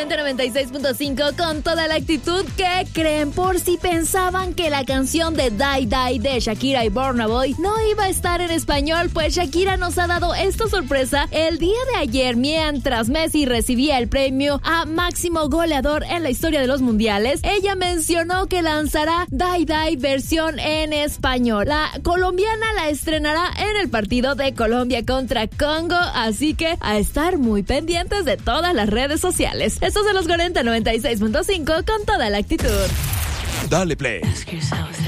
40 96.5 con toda la actitud. ¿Qué creen? Por si pensaban que la canción de Die Die de Shakira y Burna Boy no iba a estar en español, pues Shakira nos ha dado esta sorpresa el día de ayer, mientras Messi recibía el premio a máximo goleador en la historia de los mundiales. Ella mencionó que lanzará Die Die versión en español. La colombiana la estrenará en el partido de Colombia contra Congo, así que a estar muy pendientes de todas las redes sociales. Estos son los 40 96.5 con toda la actitud. Dale play.